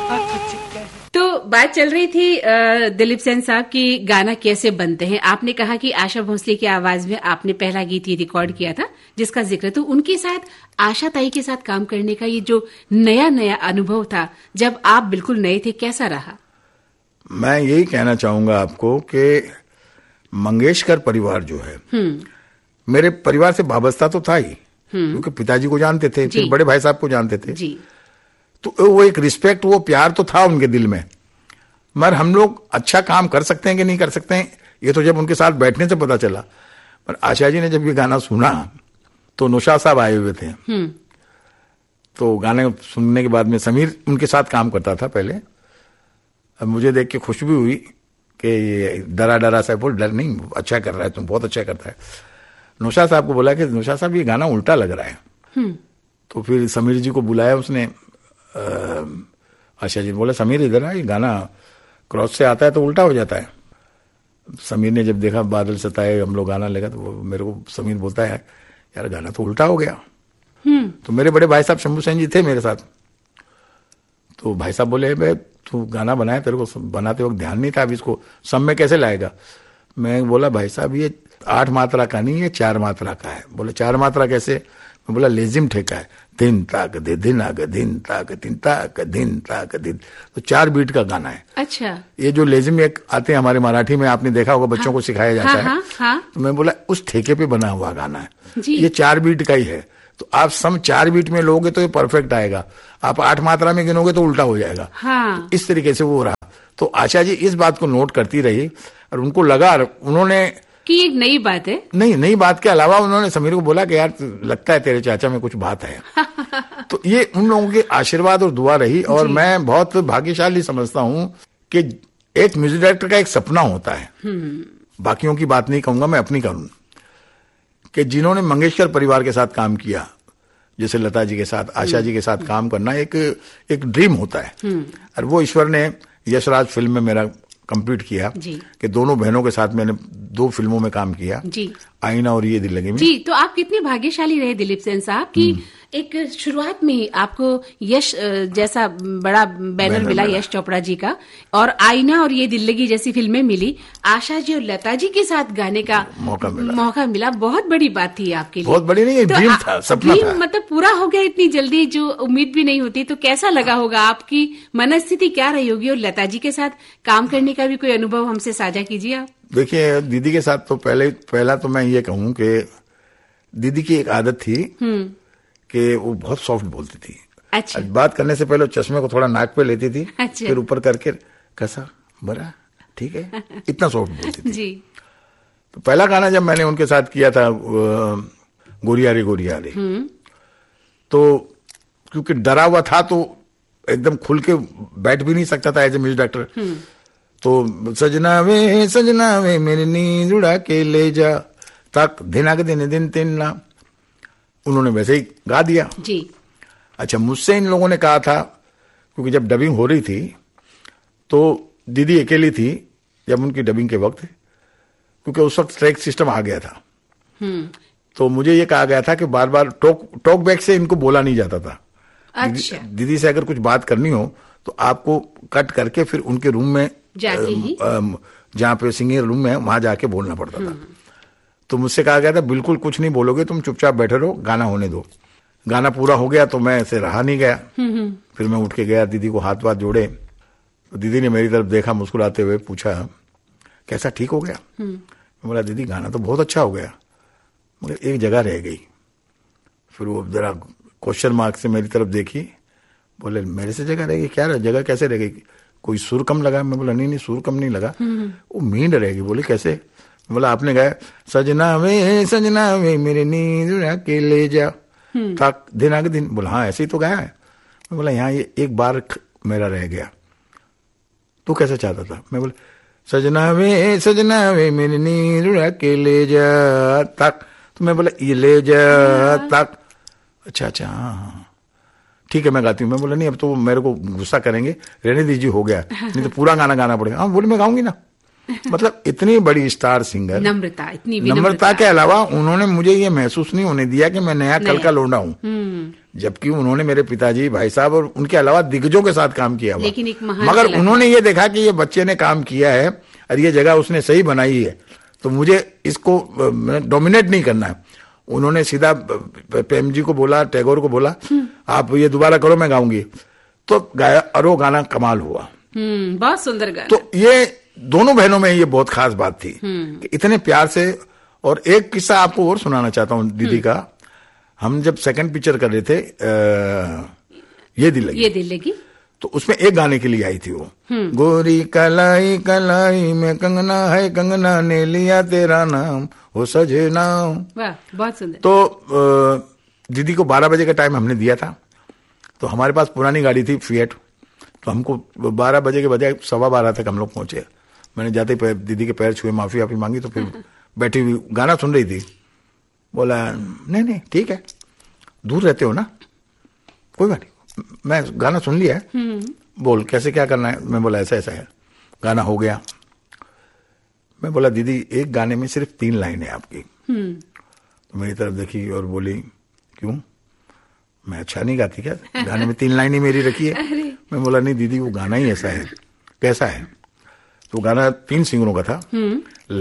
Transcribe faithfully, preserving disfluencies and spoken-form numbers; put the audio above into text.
तो बात चल रही थी दिलीप सेन साहब की गाना कैसे बनते हैं। आपने कहा कि आशा भोसले की आवाज में आपने पहला गीत ये रिकॉर्ड किया था जिसका जिक्र, तो उनके साथ आशा ताई के साथ काम करने का ये जो नया नया अनुभव था जब आप बिल्कुल नए थे, कैसा रहा? मैं यही कहना चाहूंगा आपको कि मंगेशकर परिवार जो है, मेरे परिवार से वाबस्ता तो था ही, क्योंकि पिताजी को जानते थे, फिर बड़े भाई साहब को जानते थे जी। तो वो एक रिस्पेक्ट, वो प्यार तो था उनके दिल में। मगर हम लोग अच्छा काम कर सकते हैं कि नहीं कर सकते हैं, ये तो जब उनके साथ बैठने से पता चला। पर आशा जी ने जब ये गाना सुना तो नौशाद साहब आए हुए थे, तो गाने सुनने के बाद में समीर उनके साथ काम करता था पहले। अब मुझे देख के खुश भी हुई कि ये डरा डरा सा, बोल डर नहीं, अच्छा कर रहा है, तुम बहुत अच्छा करता है। नौशाद साहब को बोला कि नौशाद साहब ये गाना उल्टा लग रहा है। तो फिर समीर जी को बुलाया उसने। आशा जी ने बोला समीर इधर आ, ये गाना क्रॉस से आता है तो उल्टा हो जाता है। समीर ने जब देखा बादल सताए हम लोग गाना लगा, तो वो मेरे को समीर बोलता है यार गाना तो उल्टा हो गया। तो मेरे बड़े भाई साहब शंभू सेन जी थे मेरे साथ। तो भाई साहब बोले भाई तू गाना बनाया, तेरे को बनाते वक्त ध्यान नहीं था, अब इसको सब में कैसे लाएगा? मैं बोला भाई साहब ये आठ मात्रा का नहीं, ये चार मात्रा का है। बोले चार मात्रा कैसे? मैं बोला लेजिम ठेका है, दिन ताक दे दिन आग दिन ताक दिन ताक दिन ताक दिन, तो चार बीट का गाना है। अच्छा, ये जो लेजिम एक आते हैं हमारे मराठी में, आपने देखा होगा, बच्चों हाँ, को सिखाया जाता हाँ, है हाँ, हाँ, तो मैं बोला उस ठेके पे बना हुआ गाना है, ये चार बीट का ही है। तो आप सम चार बीट में लोगे तो ये परफेक्ट आएगा, आप आठ मात्रा में गिनोगे तो उल्टा हो जाएगा। हाँ। तो इस तरीके से वो रहा। तो आशा जी इस बात को नोट करती रही और उनको लगा, उन्होंने कि एक नई बात है। नहीं, नई बात के अलावा उन्होंने समीर को बोला कि यार लगता है तेरे चाचा में कुछ बात है। तो ये उन लोगों के आशीर्वाद और दुआ रही। और मैं बहुत भाग्यशाली समझता हूं कि एक म्यूजिक डायरेक्टर का एक सपना होता है, बाकियों की बात नहीं कहूंगा, मैं अपनी करूं, कि जिन्होंने मंगेशकर परिवार के साथ काम किया, जैसे लता जी के साथ, आशा जी के साथ काम करना एक एक ड्रीम होता है। और वो ईश्वर ने यशराज फिल्म में मेरा कंप्लीट किया कि दोनों बहनों के साथ मैंने दो फिल्मों में काम किया जी, आईना और ये दिल लगी में। जी, तो आप कितने भाग्यशाली रहे दिलीप सेन साहब कि एक शुरुआत में ही आपको यश जैसा बड़ा बैनर मिला, यश चोपड़ा जी का, और आईना और ये दिल लगी जैसी फिल्में मिली, आशा जी और लता जी के साथ गाने का मौका मिला मौका मिला बहुत बड़ी बात थी आपके लिए। बहुत बड़ी नहीं, तो ड्रीम था, सपना था। मतलब पूरा हो गया इतनी जल्दी, जो उम्मीद भी नहीं होती। तो कैसा लगा होगा, आपकी मनस्थिति क्या रही होगी? और लता जी के साथ काम करने का भी कोई अनुभव हमसे साझा कीजिए आप। देखिए दीदी के साथ तो पहले पहला तो मैं ये कहूँ कि दीदी की एक आदत थी कि वो बहुत सॉफ्ट बोलती थी। अच्छा। बात करने से पहले चश्मे को थोड़ा नाक पे लेती थी। अच्छा। फिर ऊपर करके कैसा बड़ा ठीक है, इतना सॉफ्ट बोलती थी जी। तो पहला गाना जब मैंने उनके साथ किया था गोरिया रे गोरिया रे, तो क्योंकि डरा हुआ था तो एकदम खुल के बैठ भी नहीं सकता था एज ए म्यूजिक डायरेक्टर। तो सजना वे सजना वे मेरी नींद उड़ा के ले जा तक दिन आगे दिन दिन तीन ना, उन्होंने वैसे ही गा दिया जी। अच्छा, मुझसे इन लोगों ने कहा था, क्योंकि जब डबिंग हो रही थी तो दीदी अकेली थी जब उनकी डबिंग के वक्त, क्योंकि उस वक्त ट्रैक सिस्टम आ गया था। तो मुझे ये कहा गया था कि बार बार टॉक टॉक बैक से इनको बोला नहीं जाता था। अच्छा। दीदी, दीदी से अगर कुछ बात करनी हो तो आपको कट करके फिर उनके रूम में जहाँ पे सिंगिंग रूम है वहां जाके बोलना पड़ता था। तो मुझसे कहा गया था बिल्कुल कुछ नहीं बोलोगे, तुम चुपचाप बैठे रहो, गाना होने दो। गाना पूरा हो गया तो मैं ऐसे रहा नहीं गया। फिर मैं उठ के गया, दीदी को हाथ वाथ जोड़े, तो दीदी ने मेरी तरफ देखा, मुस्कुराते हुए पूछा कैसा, ठीक हो गया? मैं बोला दीदी गाना तो बहुत अच्छा हो गया, मगर एक जगह रह गई। फिर वो जरा क्वेश्चन मार्क से मेरी तरफ देखी, बोले मेरे से जगह रह गई? क्या जगह कैसे रह गई? कोई सुर कम लगा? मैं बोला नहीं नहीं सुर कम नहीं लगा, वो मींड रहेगी। बोले कैसे? बोला आपने गाया सजना वे सजना वे मेरे नींद उड़ा के ले जा तक दिन आगे दिन। बोला हाँ ऐसे ही तो गाया है। मैं बोला यहाँ ये एक बार मेरा रह गया, तू कैसे चाहता था? मैं बोला सजना वे सजना वे मेरी नींद उड़ा के ले जा तक। तो मैं बोला ये ले जा तक। अच्छा अच्छा हाँ ठीक है मैं गाती हूँ। मैं बोला नहीं अब तो मेरे को गुस्सा करेंगे, रहने दीजिए हो गया, नहीं तो पूरा गाना गाना पड़ेगा। हाँ बोले मैं गाऊंगी ना। मतलब इतनी बड़ी स्टार सिंगर, नम्रता, इतनी नम्रता के अलावा उन्होंने मुझे ये महसूस नहीं होने दिया कि मैं नया कल का लौंडा हूँ। जबकि उन्होंने मेरे पिताजी, भाई साहब और उनके अलावा दिग्गजों के साथ काम किया हुआ, लेकिन एक महान मगर उन्होंने ये देखा कि ये बच्चे ने काम किया है और ये जगह उसने सही बनाई है, तो मुझे इसको डोमिनेट नहीं करना है। उन्होंने सीधा प्रेम जी को बोला, टैगोर को बोला, आप ये दोबारा करो, मैं गाऊंगी। तो गाया और वो गाना कमाल हुआ। हम्म, बहुत सुंदर गाना। तो ये दोनों बहनों में ये बहुत खास बात थी कि इतने प्यार से। और एक किस्सा आपको और सुनाना चाहता हूँ दीदी का। हम जब सेकंड पिक्चर कर रहे थे आ, ये दिल लगी, ये दिल लगी, तो उसमें एक गाने के लिए आई थी वो, गोरी कलाई कलाई में कंगना है, कंगना ने लिया तेरा नाम, हो सजना। वाह, बहुत सुंदर। तो आ, दीदी को बारह बजे का टाइम हमने दिया था, तो हमारे पास पुरानी गाड़ी थी फिएट, तो हमको बारह बजे के बजाय सवा बारह तक हम लोग पहुंचे। मैंने जाते ही दीदी के पैर छुए, माफी वाफी मांगी, तो फिर बैठी हुई गाना सुन रही थी। बोला नहीं नहीं ठीक है, दूर रहते हो ना, कोई बात नहीं, मैं गाना सुन लिया है, बोल कैसे क्या करना है। मैं बोला ऐसा ऐसा है। गाना हो गया। मैं बोला दीदी एक गाने में सिर्फ तीन लाइन है आपकी। तो मेरी तरफ देखी और बोली क्यों, मैं अच्छा नहीं गाती क्या, गाने में तीन लाइन ही मेरी रखी है। मैं बोला नहीं दीदी वो गाना ही ऐसा है। कैसा है? तो गाना तीन सिंगरों का था।